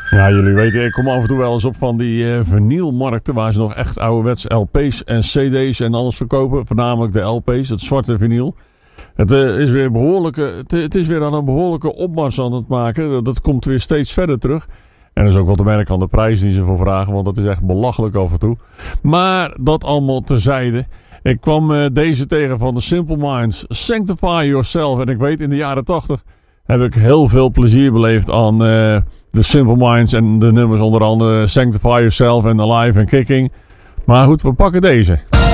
Ja, jullie weten, ik kom af en toe wel eens op van die vinylmarkten waar ze nog echt ouderwets LP's en CD's en alles verkopen. Voornamelijk de LP's, het zwarte vinyl. Het is weer het is weer aan een behoorlijke opmars aan het maken. Dat komt weer steeds verder terug. En dat is ook wel te merken aan de prijzen die ze voor vragen, want dat is echt belachelijk af en toe. Maar dat allemaal terzijde. Ik kwam deze tegen van The Simple Minds, Sanctify Yourself. En ik weet, in de jaren 80 heb ik heel veel plezier beleefd aan The Simple Minds en de nummers onder andere Sanctify Yourself en Alive and Kicking. Maar goed, we pakken deze.